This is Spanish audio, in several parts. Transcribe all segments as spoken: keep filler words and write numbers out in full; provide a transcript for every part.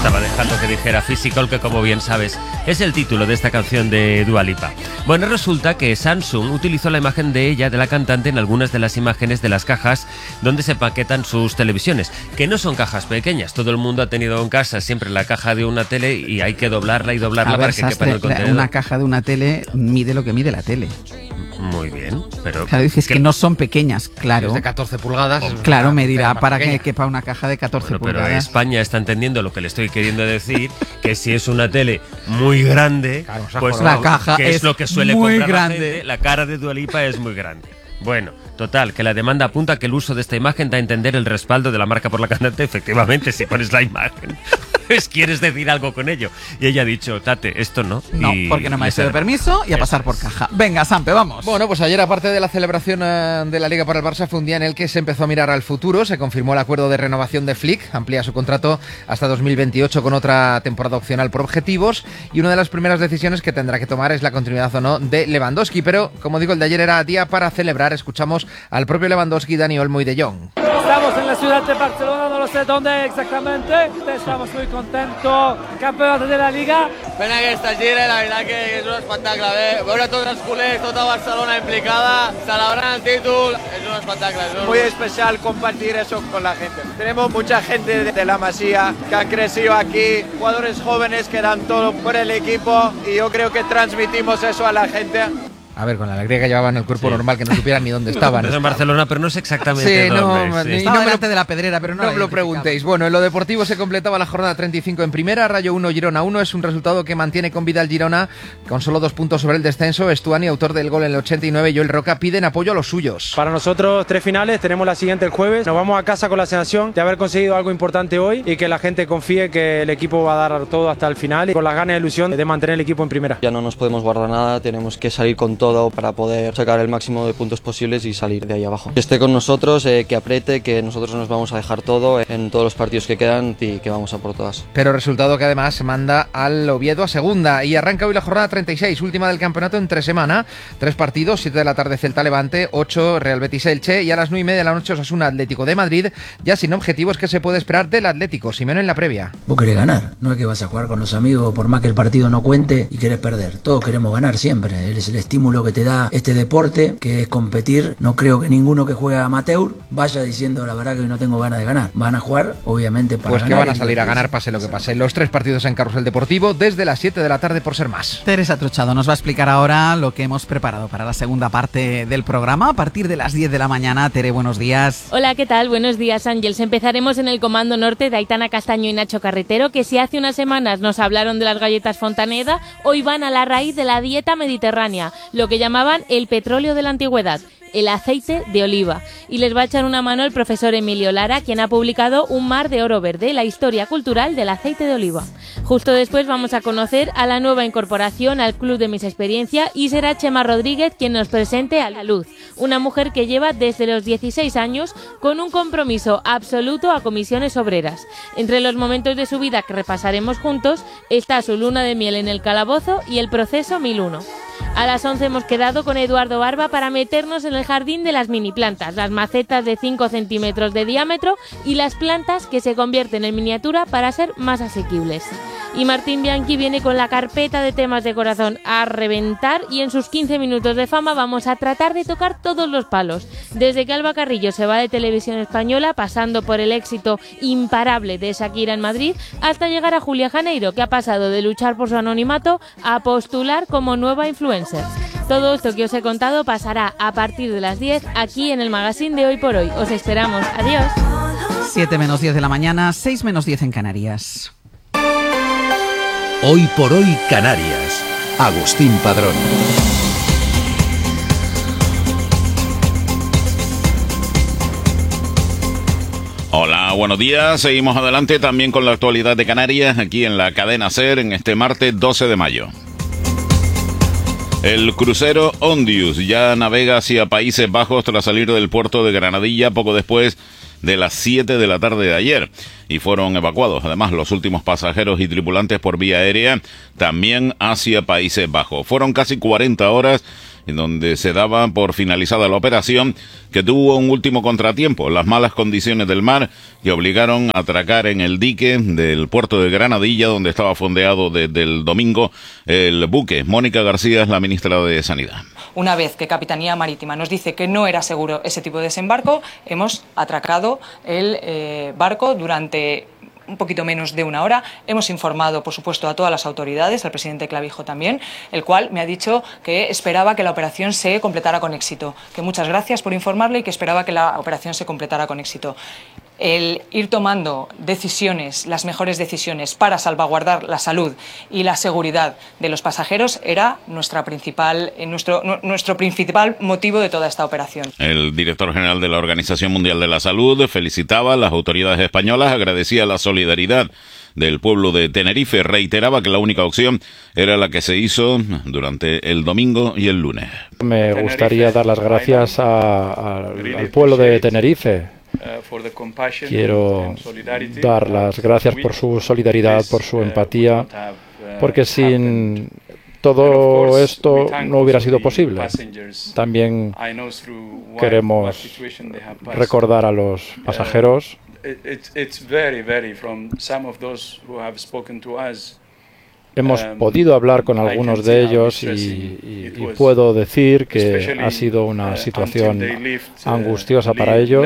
Estaba dejando que dijera Physical, que como bien sabes es el título de esta canción de Dua Lipa. Bueno, resulta que Samsung utilizó la imagen de ella, de la cantante, en algunas de las imágenes de las cajas donde se empaquetan sus televisiones, que no son cajas pequeñas. Todo el mundo ha tenido en casa siempre la caja de una tele y hay que doblarla y doblarla. A ver, para que quepa en el contenedor. Una caja de una tele mide lo que mide la tele. Muy bien, pero... Claro, dices que, que no son pequeñas, claro. Es de catorce pulgadas. Oh, claro, me dirá para pequeña. Que quepa una caja de catorce bueno, pulgadas. Pero España está entendiendo lo que le estoy queriendo decir, que si es una tele muy grande, claro, pues la no, caja que es, es lo que suele muy comprar grande. La gente, la cara de Dua Lipa es muy grande. Bueno, total, que la demanda apunta a que el uso de esta imagen da a entender el respaldo de la marca por la cantante. Efectivamente, si pones la imagen, pues quieres decir algo con ello. Y ella ha dicho, Tate, esto no. No, y porque no me ha sido permiso y a pasar por caja. Venga, Sampe, vamos. Bueno, pues ayer, aparte de la celebración uh, de la Liga para el Barça, fue un día en el que se empezó a mirar al futuro. Se confirmó el acuerdo de renovación de Flick, amplía su contrato hasta dos mil veintiocho con otra temporada opcional por objetivos. Y una de las primeras decisiones que tendrá que tomar es la continuidad o no de Lewandowski. Pero, como digo, el de ayer era día para celebrar. Escuchamos al propio Lewandowski, Dani Olmo y De Jong. Estamos en la ciudad de Barcelona, no lo sé dónde exactamente. Estamos muy contentos, campeonato de la Liga. Pena que esta gira, la verdad que és un espectacle. Bé, veure tots els culers, tota Barcelona implicada, celebrant el títol, és un espectacle. És un... Muy especial compartir eso con la gente. Tenemos mucha gente de, de la Masía que han crecido aquí, jugadores jóvenes que dan todo por el equipo y yo creo que transmitimos eso a la gente. A ver, con la alegría que llevaban el cuerpo sí. normal, que no supieran ni dónde estaban. No, en Barcelona, pero no sé exactamente sí, dónde. No, sí. Estaba no delante de la pedrera, pero no, no me lo preguntéis. Bueno, en lo deportivo se completaba la jornada treinta y cinco en primera, Rayo uno, Girona uno. Es un resultado que mantiene con vida el Girona, con solo dos puntos sobre el descenso. Estuani, autor del gol en el ochenta y nueve, y Joel Roca piden apoyo a los suyos. Para nosotros, tres finales, tenemos la siguiente el jueves. Nos vamos a casa con la sensación de haber conseguido algo importante hoy y que la gente confíe que el equipo va a dar todo hasta el final y con las ganas y ilusión de mantener el equipo en primera. Ya no nos podemos guardar nada, tenemos que salir con todo para poder sacar el máximo de puntos posibles y salir de ahí abajo. Que esté con nosotros, eh, que apriete, que nosotros nos vamos a dejar todo en todos los partidos que quedan y que vamos a por todas. Pero resultado que además manda al Oviedo a segunda y arranca hoy la jornada treinta y seis, última del campeonato entre semana. Tres partidos, siete de la tarde Celta Levante, ocho Real Betis Elche y a las nueve y media de la noche Osasuna Atlético de Madrid, ya sin objetivos. Que se puede esperar del Atlético, Simeone en la previa. Vos querés ganar, no es que vas a jugar con los amigos por más que el partido no cuente y querés perder. Todos queremos ganar siempre, es el estímulo que te da este deporte, que es competir. No creo que ninguno que juega amateur vaya diciendo la verdad que no tengo ganas de ganar. Van a jugar, obviamente, para pues ganar. Pues que van a salir a ganar, pase lo que pase. Los tres partidos en Carrusel Deportivo desde las siete de la tarde, por ser más. Teresa Trochado nos va a explicar ahora lo que hemos preparado para la segunda parte del programa a partir de las diez de la mañana. Tere, buenos días. Hola, ¿qué tal? Buenos días, Ángels. Empezaremos en el Comando Norte de Aitana Castaño y Nacho Carretero, que si hace unas semanas nos hablaron de las galletas Fontaneda, hoy van a la raíz de la dieta mediterránea, lo que llamaban el petróleo de la antigüedad, el aceite de oliva. Y les va a echar una mano el profesor Emilio Lara, quien ha publicado Un mar de oro verde, la historia cultural del aceite de oliva. Justo después vamos a conocer a la nueva incorporación al Club de Mis Experiencia y será Chema Rodríguez quien nos presente a La Luz, una mujer que lleva desde los dieciséis años con un compromiso absoluto a comisiones obreras. Entre los momentos de su vida que repasaremos juntos está su luna de miel en el calabozo y el proceso mil uno. A las once hemos quedado con Eduardo Barba para meternos en el jardín de las mini plantas, las macetas de cinco centímetros de diámetro y las plantas que se convierten en miniatura para ser más asequibles. Y Martín Bianchi viene con la carpeta de temas de corazón a reventar y en sus quince minutos de fama vamos a tratar de tocar todos los palos. Desde que Alba Carrillo se va de Televisión Española, pasando por el éxito imparable de Shakira en Madrid, hasta llegar a Julia Janeiro, que ha pasado de luchar por su anonimato a postular como nueva influencer. Todo esto que os he contado pasará a partir de las diez aquí en el magazine de Hoy por Hoy. Os esperamos. Adiós. siete menos diez de la mañana, seis menos diez en Canarias. Hoy por Hoy Canarias. Agustín Padrón. Hola, buenos días. Seguimos adelante también con la actualidad de Canarias aquí en la cadena SER en este martes doce de mayo. El crucero Ondius ya navega hacia Países Bajos tras salir del puerto de Granadilla poco después de las siete de la tarde de ayer y fueron evacuados además los últimos pasajeros y tripulantes por vía aérea también hacia Países Bajos. Fueron casi cuarenta horas en donde se daba por finalizada la operación, que tuvo un último contratiempo, las malas condiciones del mar que obligaron a atracar en el dique del puerto de Granadilla, donde estaba fondeado desde el domingo el buque. Mónica García es la ministra de Sanidad. Una vez que Capitanía Marítima nos dice que no era seguro ese tipo de desembarco, hemos atracado el eh, barco durante un poquito menos de una hora. Hemos informado, por supuesto, a todas las autoridades, al presidente Clavijo también, el cual me ha dicho que esperaba que la operación se completara con éxito. Que muchas gracias por informarle y que esperaba que la operación se completara con éxito. El ir tomando decisiones, las mejores decisiones para salvaguardar la salud y la seguridad de los pasajeros era nuestra principal, nuestro, nuestro principal motivo de toda esta operación. El director general de la Organización Mundial de la Salud felicitaba a las autoridades españolas, agradecía la solidaridad del pueblo de Tenerife, reiteraba que la única opción era la que se hizo durante el domingo y el lunes. Me gustaría dar las gracias a, a, al pueblo de Tenerife. Quiero dar las gracias por su solidaridad, por su empatía, porque sin todo esto no hubiera sido posible. También queremos recordar a los pasajeros. Hemos podido hablar con algunos de ellos y, y, y puedo decir que ha sido una situación angustiosa para ellos.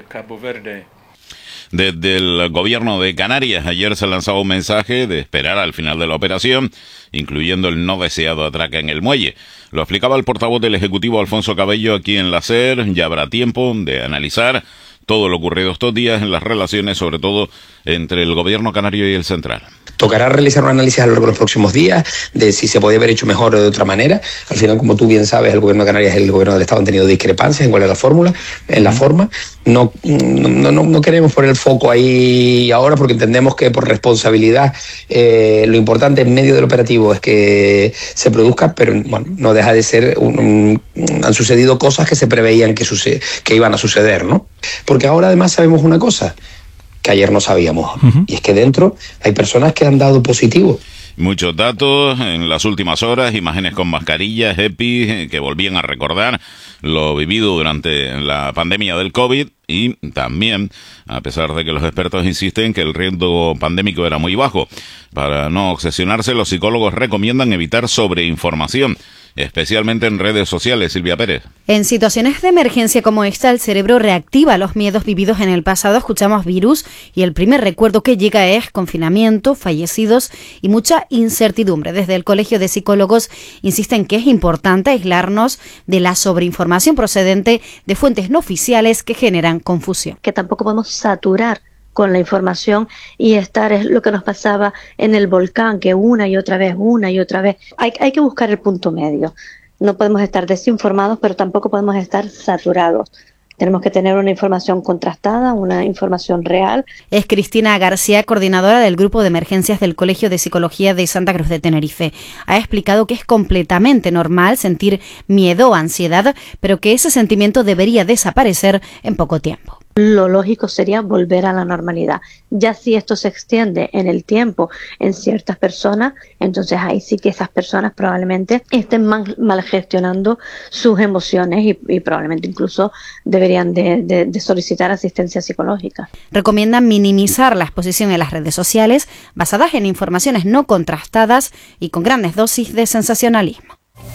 Desde el gobierno de Canarias ayer se lanzaba un mensaje de esperar al final de la operación, incluyendo el no deseado atraque en el muelle. Lo explicaba el portavoz del Ejecutivo, Alfonso Cabello, aquí en la SER. Ya habrá tiempo de analizar todo lo ocurrido estos días en las relaciones, sobre todo entre el gobierno canario y el central. Tocará realizar un análisis a lo largo de los próximos días de si se podía haber hecho mejor o de otra manera. Al final, como tú bien sabes, el gobierno de Canarias y el gobierno del Estado han tenido discrepancias en cuál es la fórmula, en la forma. No, no, no, no queremos poner el foco ahí ahora porque entendemos que por responsabilidad eh, lo importante en medio del operativo es que se produzca, pero bueno, no deja de ser, un, un, han sucedido cosas que se preveían que, suce, que iban a suceder, ¿no? Porque ahora además sabemos una cosa que ayer no sabíamos, uh-huh. y es que dentro hay personas que han dado positivo. Muchos datos en las últimas horas, imágenes con mascarillas, EPI, que volvían a recordar lo vivido durante la pandemia del COVID y también, a pesar de que los expertos insisten que el riesgo pandémico era muy bajo, para no obsesionarse, los psicólogos recomiendan evitar sobreinformación, especialmente en redes sociales. Silvia Pérez. En situaciones de emergencia como esta, el cerebro reactiva los miedos vividos en el pasado. Escuchamos virus y el primer recuerdo que llega es confinamiento, fallecidos y mucha incertidumbre. Desde el Colegio de Psicólogos insisten que es importante aislarnos de la sobreinformación procedente de fuentes no oficiales que generan confusión. Que tampoco podemos saturar con la información y estar es lo que nos pasaba en el volcán, que una y otra vez, una y otra vez. Hay, hay que buscar el punto medio. No podemos estar desinformados, pero tampoco podemos estar saturados. Tenemos que tener una información contrastada, una información real. Es Cristina García, coordinadora del Grupo de Emergencias del Colegio de Psicología de Santa Cruz de Tenerife. Ha explicado que es completamente normal sentir miedo o ansiedad, pero que ese sentimiento debería desaparecer en poco tiempo. Lo lógico sería volver a la normalidad. Ya si esto se extiende en el tiempo en ciertas personas, entonces ahí sí que esas personas probablemente estén mal, mal gestionando sus emociones y, y probablemente incluso deberían de, de, de solicitar asistencia psicológica. Recomiendan minimizar la exposición en las redes sociales basadas en informaciones no contrastadas y con grandes dosis de sensacionalismo.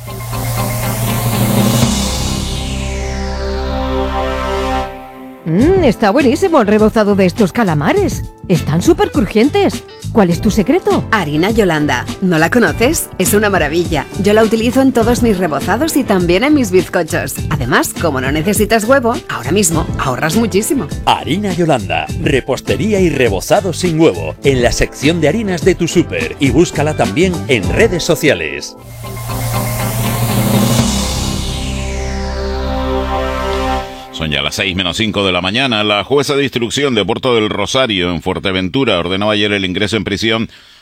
Mmm, está buenísimo el rebozado de estos calamares. Están súper crujientes. ¿Cuál es tu secreto? Harina Yolanda. ¿No la conoces? Es una maravilla. Yo la utilizo en todos mis rebozados y también en mis bizcochos. Además, como no necesitas huevo, ahora mismo ahorras muchísimo. Harina Yolanda. Repostería y rebozado sin huevo. En la sección de harinas de tu súper. Y búscala también en redes sociales. Son ya las seis menos cinco de la mañana. La jueza de instrucción de Puerto del Rosario, en Fuerteventura, ordenó ayer el ingreso en prisión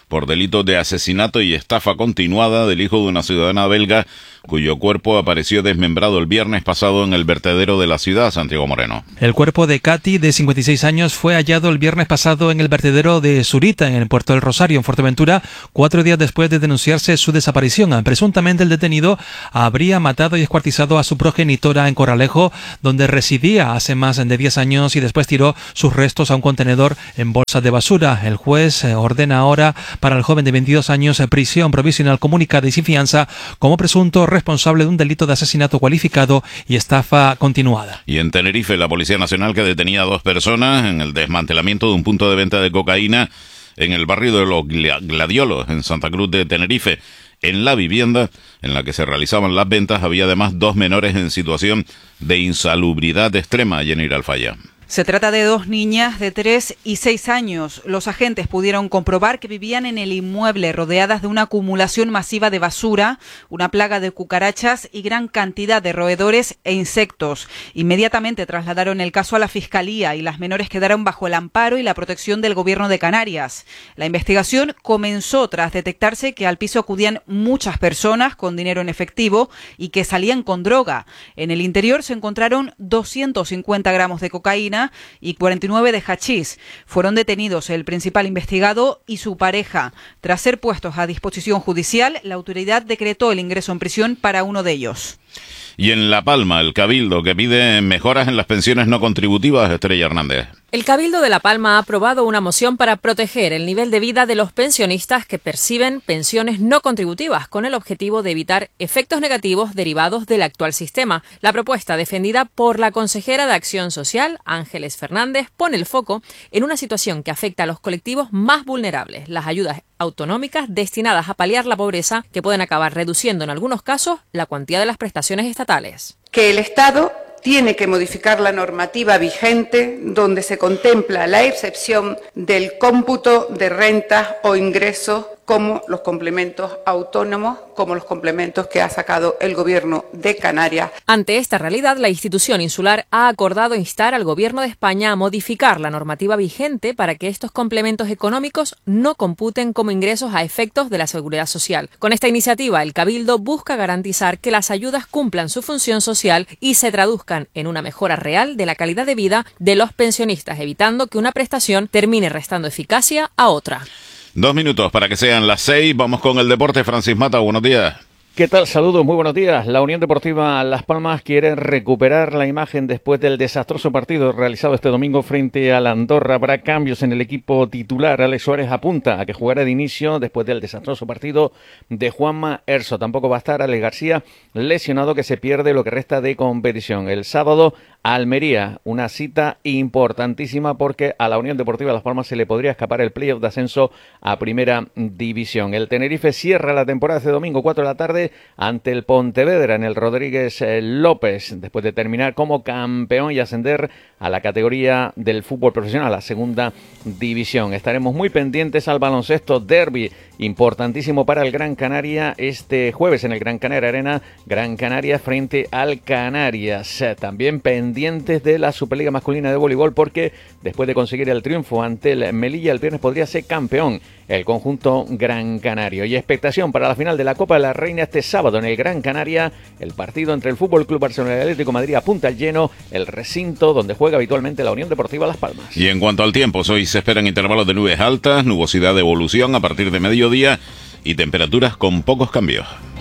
por delitos de asesinato y estafa continuada del hijo de una ciudadana belga cuyo cuerpo apareció desmembrado el viernes pasado en el vertedero de la ciudad. Santiago Moreno. El cuerpo de Katy, de cincuenta y seis años, fue hallado el viernes pasado en el vertedero de Zurita, en el puerto del Rosario, en Fuerteventura, cuatro días después de denunciarse su desaparición. Presuntamente el detenido habría matado y descuartizado a su progenitora en Corralejo, donde residía hace más de diez años, y después tiró sus restos a un contenedor en bolsas de basura. El juez ordena ahora para el joven de veintidós años prisión provisional comunicada y sin fianza como presunto responsable de un delito de asesinato cualificado y estafa continuada. Y en Tenerife, la Policía Nacional, que detenía a dos personas en el desmantelamiento de un punto de venta de cocaína en el barrio de los Gladiolos, en Santa Cruz de Tenerife. En la vivienda en la que se realizaban las ventas había además dos menores en situación de insalubridad extrema. Jenny Alfaya. Se trata de dos niñas de tres y seis años. Los agentes pudieron comprobar que vivían en el inmueble rodeadas de una acumulación masiva de basura, una plaga de cucarachas y gran cantidad de roedores e insectos. Inmediatamente trasladaron el caso a la Fiscalía y las menores quedaron bajo el amparo y la protección del Gobierno de Canarias. La investigación comenzó tras detectarse que al piso acudían muchas personas con dinero en efectivo y que salían con droga. En el interior se encontraron doscientos cincuenta gramos de cocaína y cuarenta y nueve de hachís. Fueron detenidos el principal investigado y su pareja. Tras ser puestos a disposición judicial, la autoridad decretó el ingreso en prisión para uno de ellos. Y en La Palma, el Cabildo, que pide mejoras en las pensiones no contributivas. Estrella Hernández. El Cabildo de La Palma ha aprobado una moción para proteger el nivel de vida de los pensionistas que perciben pensiones no contributivas, con el objetivo de evitar efectos negativos derivados del actual sistema. La propuesta, defendida por la consejera de Acción Social, Ángeles Fernández, pone el foco en una situación que afecta a los colectivos más vulnerables, las ayudas autonómicas destinadas a paliar la pobreza, que pueden acabar reduciendo en algunos casos la cuantía de las prestaciones estatales. Que el Estado tiene que modificar la normativa vigente donde se contempla la excepción del cómputo de rentas o ingresos como los complementos autónomos, como los complementos que ha sacado el Gobierno de Canarias. Ante esta realidad, la institución insular ha acordado instar al Gobierno de España a modificar la normativa vigente para que estos complementos económicos no computen como ingresos a efectos de la Seguridad Social. Con esta iniciativa, el Cabildo busca garantizar que las ayudas cumplan su función social y se traduzcan en una mejora real de la calidad de vida de los pensionistas, evitando que una prestación termine restando eficacia a otra. Dos minutos para que sean las seis. Vamos con el deporte. Francis Mata, buenos días. ¿Qué tal? Saludos, muy buenos días. La Unión Deportiva Las Palmas quiere recuperar la imagen después del desastroso partido realizado este domingo frente a la Andorra. Habrá cambios en el equipo titular. Alex Suárez apunta a que jugará de inicio después del desastroso partido de Juanma Erso. Tampoco va a estar Alex García, lesionado, que se pierde lo que resta de competición. El sábado, Almería, una cita importantísima porque a la Unión Deportiva Las Palmas se le podría escapar el playoff de ascenso a Primera División. El Tenerife cierra la temporada este domingo, cuatro de la tarde, ante el Pontevedra en el Rodríguez López, después de terminar como campeón y ascender a la categoría del fútbol profesional, a la Segunda División. Estaremos muy pendientes al baloncesto derbi, importantísimo para el Gran Canaria este jueves en el Gran Canaria Arena, Gran Canaria frente al Canarias. También pendientes de la Superliga Masculina de Voleibol porque después de conseguir el triunfo ante el Melilla el viernes podría ser campeón el conjunto Gran Canario. Y expectación para la final de la Copa de la Reina este sábado en el Gran Canaria, el partido entre el Fútbol Club Barcelona y el Atlético de Madrid apunta al lleno, el recinto donde juega habitualmente la Unión Deportiva Las Palmas. Y en cuanto al tiempo, hoy se esperan intervalos de nubes altas, nubosidad de evolución a partir de mediodía y temperaturas con pocos cambios.